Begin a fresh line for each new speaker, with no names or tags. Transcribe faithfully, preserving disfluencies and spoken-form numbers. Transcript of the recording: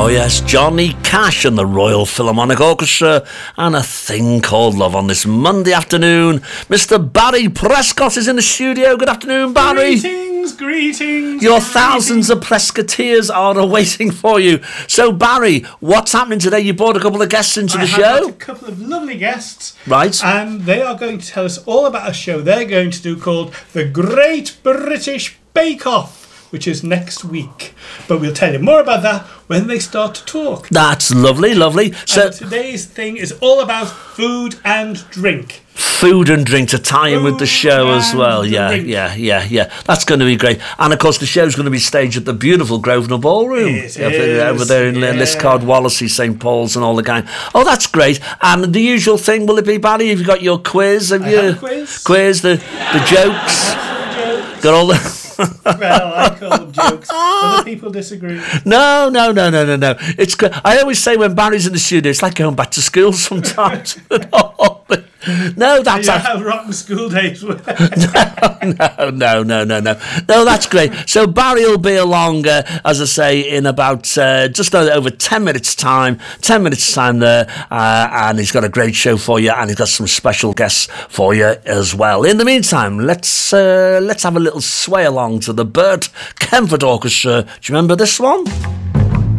Oh yes, Johnny Cash and the Royal Philharmonic Orchestra and A Thing Called Love on this Monday afternoon. Mister Barry Prescott is in the studio. Good afternoon, Barry.
Greetings, greetings.
Your
greetings.
thousands of Prescotteers are awaiting for you. So, Barry, what's happening today? You brought a couple of guests into the
I
show.
have got a couple of lovely guests.
Right.
And they are going to tell us all about a show they're going to do called The Great British Bake Off, which is next week. But we'll tell you more about that when they start to talk.
That's lovely, lovely. So
and today's thing is all about food and drink.
Food and drink to tie in with the show as well. Yeah,
drink.
yeah, yeah, yeah. That's going to be great. And of course, the show's going to be staged at the beautiful Grosvenor Ballroom.
It
over,
is,
over there in
yeah.
Liscard, Wallasey, Saint Paul's, and all the gang. Oh, that's great. And the usual thing, will it be, Barry? Have you got your quiz? Have
I
you
have a quiz.
Quiz, the the jokes. Got all the.
Well, I call them jokes. Other people disagree.
No, no, no, no, no, no. It's good. I always say when Barry's in the studio, it's like going back to school sometimes. No, that's
Yeah,
act-
how rotten school days were.
no, no, no, no, no. No, that's great. So Barry will be along, uh, as I say, in about uh, just over ten minutes' time. Ten minutes' time there, uh, and he's got a great show for you, and he's got some special guests for you as well. In the meantime, let's uh, let's have a little sway along to the Bert Kempfert Orchestra. Do you remember this one?